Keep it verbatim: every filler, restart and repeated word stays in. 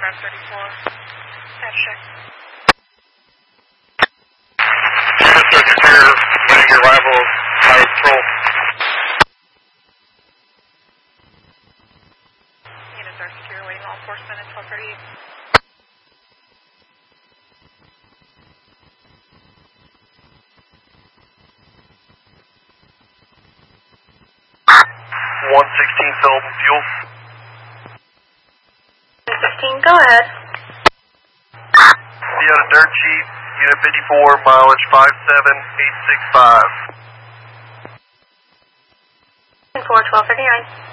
Drive thirty-four. Patch check. Mister Superior, waiting your arrival of Highway Patrol. Units are secure, waiting all enforcement at twelve thirty-eight. one sixteen filled with fuel. one sixteen, go ahead. Be on a dirt sheet, unit fifty-four, mileage five seven eight six five. four twelve thirty-nine.